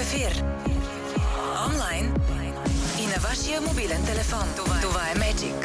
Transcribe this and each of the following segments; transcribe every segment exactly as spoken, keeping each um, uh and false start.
ефир. Онлайн и на вашия мобилен телефон. Това, Това е Magic.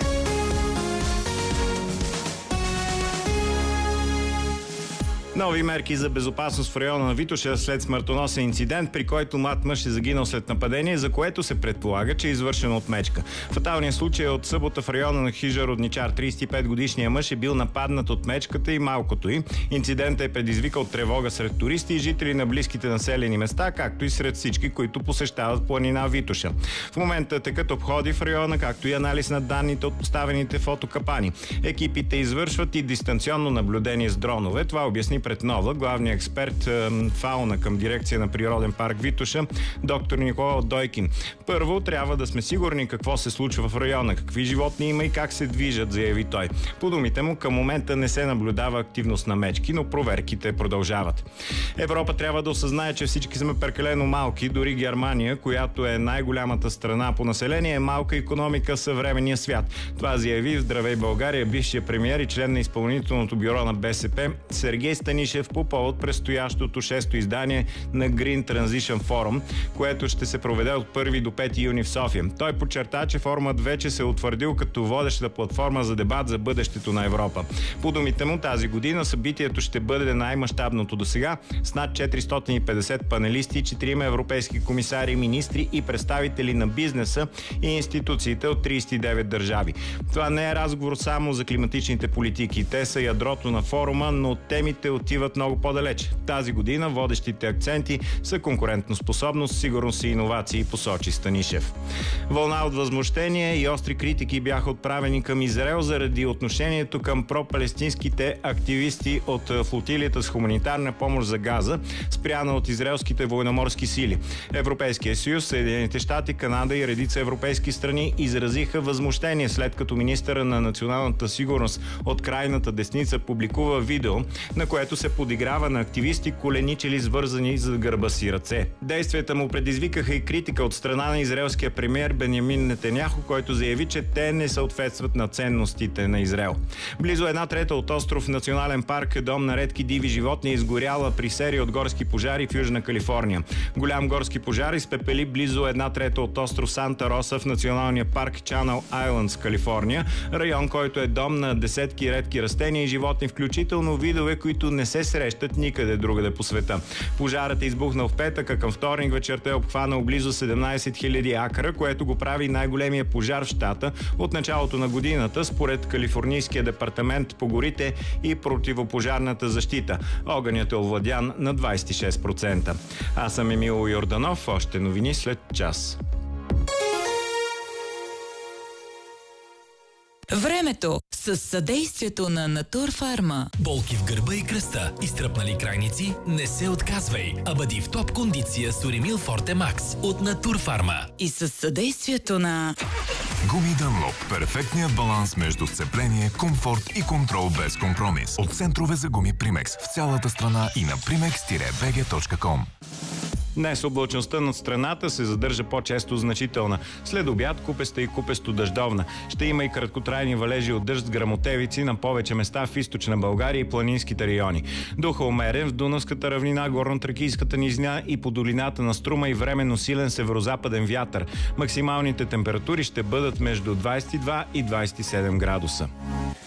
Нови мерки за безопасност в района на Витоша след смъртоносен инцидент, при който млад мъж е загинал след нападение, за което се предполага, че е извършено от мечка. Фаталният случай е от събота в района на хижа Родничар. тридесет и пет годишният мъж е бил нападнат от мечката и малкото й. Инцидентът е предизвикал тревога сред туристи и жители на близките населени места, както и сред всички, които посещават планина Витоша. В момента текат обходи в района, както и анализ на данните от поставените фотокапани. Екипите извършват и дистанционно наблюдение с дронове. Това обясни пред Нова главният експерт е, фауна към дирекция на Природен парк Витоша, доктор Никола Дойкин. Първо, трябва да сме сигурни какво се случва в района, какви животни има и как се движат, заяви той. По думите му, към момента не се наблюдава активност на мечки, но проверките продължават. Европа трябва да осъзнае, че всички сме прекалено малки. Дори Германия, която е най-голямата страна по население, е малка икономика в съвременния свят. Това заяви в Здравей България бившия премиер и член на изпълнителното бюро на БСП Сергей Станишев по повод предстоящото шесто издание на Green Transition Forum, което ще се проведе от първи до пети юни в София. Той подчерта, че форумът вече се е утвърдил като водеща платформа за дебат за бъдещето на Европа. По думите му, тази година събитието ще бъде най-мащабното досега, с над четиристотин и петдесет панелисти, четирима европейски комисари, министри и представители на бизнеса и институциите от тридесет и девет държави. Това не е разговор само за климатичните политики. Те са ядрото на форума, но темите отиват много по-далеч. Тази година водещите акценти са конкурентоспособност, сигурност и иновации, посочи Станишев. Вълна от възмущение и остри критики бяха отправени към Израел заради отношението към пропалестинските активисти от флотилията с хуманитарна помощ за Газа, спряна от израелските военноморски сили. Европейския съюз, Съединените щати, Канада и редица европейски страни изразиха възмущение, след като министъра на националната сигурност от крайната десница публикува видео, на което се подиграва на активисти, коленичели свързани за гърба си ръце. Действията му предизвикаха и критика от страна на израелския премиер Бенямин Нетаняху, който заяви, че те не съответстват на ценностите на Израел. Близо една трета от остров Национален парк е дом на редки диви животни, изгоряла при серия от горски пожари в Южна Калифорния. Голям горски пожар изпепели близо една трета от остров Санта Роса в Националния парк Channel Islands, Калифорния, район, който е дом на десетки редки растения и животни, включително видове, които не се срещат никъде другаде по света. Пожарът е избухнал в петък, а към вторник вечерта е обхванал близо седемнадесет хиляди акра, което го прави най-големия пожар в щата от началото на годината, според Калифорнийския департамент по горите и противопожарната защита. Огънят е овладян на двадесет и шест процента. Аз съм Емил Йорданов, още новини след час. Времето с съдействието на Натурфарма. Болки в гърба и кръста, изтръпнали крайници? Не се отказвай, а бъди в топ кондиция с Уремил Форте Макс от Натурфарма. И с съдействието на Гуми Дънлоп. Перфектният баланс между сцепление, комфорт и контрол без компромис. От центрове за гуми Примекс в цялата страна и на примекс би джи точка ком. Днес облачността над страната се задържа по-често значителна. След обяд купеста и купесто дъждовна. Ще има и краткотрайни валежи от дъжд с гръмотевици на повече места в източна България и планинските райони. Духа умерен в Дунавската равнина, горно-тракийската низина и по долината на Струма и временно силен северозападен вятър. Максималните температури ще бъдат между двадесет и два и двадесет и седем градуса.